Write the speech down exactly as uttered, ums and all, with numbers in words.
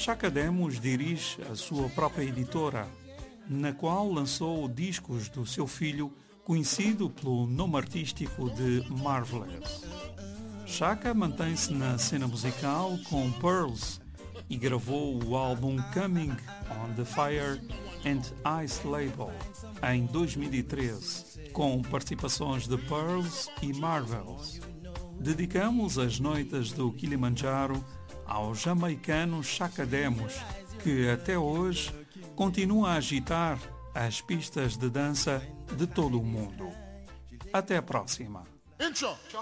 Chaka Demus dirige a sua própria editora, na qual lançou discos do seu filho, conhecido pelo nome artístico de Marvelous. Chaka mantém-se na cena musical com Pearls e gravou o álbum Coming on the Fire and Ice Label em dois mil e treze, com participações de Pearls e Marvelous. Dedicamos as noites do Kilimanjaro ao jamaicano Chaka Demus, que até hoje continua a agitar as pistas de dança de todo o mundo. Até a próxima. Intro.